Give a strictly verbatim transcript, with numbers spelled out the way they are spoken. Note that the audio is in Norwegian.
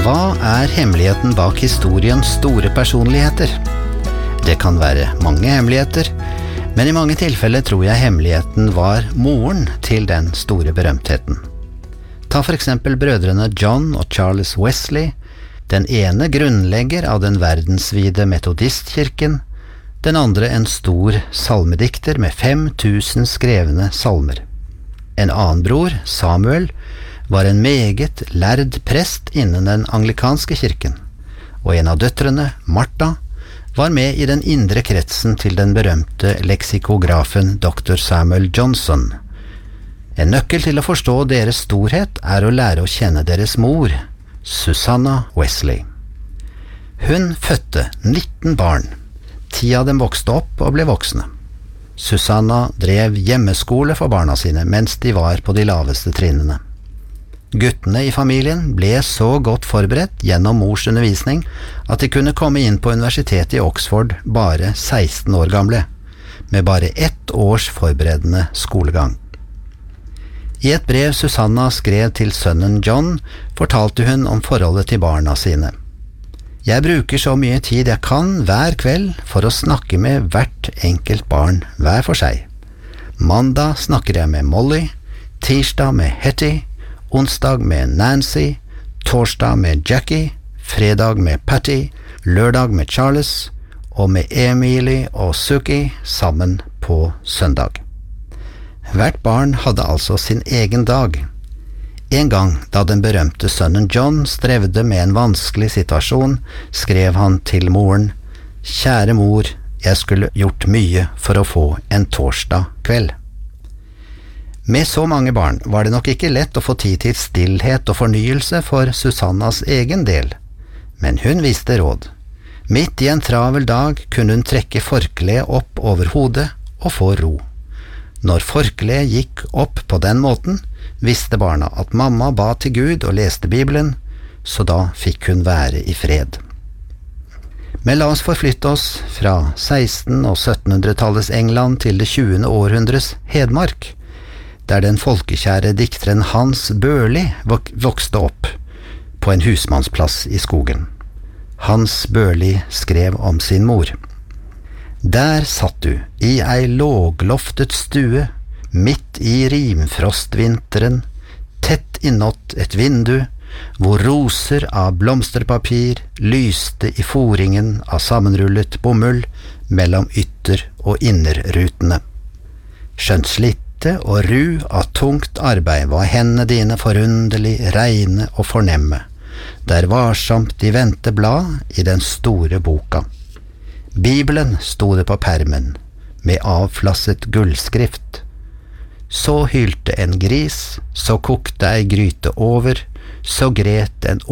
Hva er hemmeligheten bak historiens store personligheter? Det kan være mange hemmeligheter, men i mange tilfeller tror jeg hemmeligheten var moren til den store berømtheten. Ta for eksempel brødrene John og Charles Wesley, den ene grunnlegger av den verdensvide metodistkirken, den andre en stor salmedikter med fem tusen skrevne salmer. En annen bror, Samuel, var en meget lærd prest innen den anglikanske kirken, og en av døtrene, Martha, var med i den indre kretsen til den berømte leksikografen doktor Samuel Johnson. En nøkkel til å forstå deres storhet er å lære å kjenne deres mor, Susanna Wesley. Hun fødte nitten barn. Ti av dem vokste opp og ble voksne. Susanna drev hjemmeskole for barna sine mens de var på de laveste trinnene. Guttene i familien ble så godt forberedt gjennom mors undervisning at de kunne komme inn på universitetet i Oxford bare seksten år gamle, med bare ett års forberedende skolegang. I et brev Susanna skrev til sønnen John, fortalte hun om forholdet til barna sine. Jeg bruker så mye tid jeg kan hver kveld for å snakke med hvert enkelt barn hver for seg. Mandag snakker jeg med Molly, tirsdag med Hetty, onsdag med Nancy, torsdag med Jackie, fredag med Patty, lørdag med Charles, og med Emily og Suki sammen på søndag. Hvert barn hadde altså sin egen dag. En gang da den berømte sønnen John strevde med en vanskelig situasjon, skrev han til moren: «Kjære mor, jeg skulle gjort mye for å få en torsdag kveld.» Med så mange barn var det nok ikke lett å få tid til stillhet og fornyelse for Susannas egen del, men hun viste råd. Midt i en travel dag kunne hun trekke forkleet opp over hodet og få ro. Når forkleet gikk opp på den måten, visste barna at mamma ba til Gud og leste Bibelen, så da fikk hun være i fred. Men la oss forflytte oss fra seksten- og syttenhundretallets England til det tjuende århundres Hedmark, der den folkekjære dikteren Hans Børli vokste opp på en husmannsplass i skogen. Hans Børli skrev om sin mor. Der satt du i ei lågloftet stue, midt i rimfrostvinteren, tett innåt et vindu, hvor roser av blomsterpapir lyste i foringen av sammenrullet bomull mellom ytter- og innerrutene. Skjønt slitte og ru av tungt arbeid var hendene dine forunderlig reine og fornemme, der varsomt de vendte blad i den store boka. Bibelen sto det på permen, med avflasset gullskrift. Så hylte en gris, så kokte ei gryte over, så gret en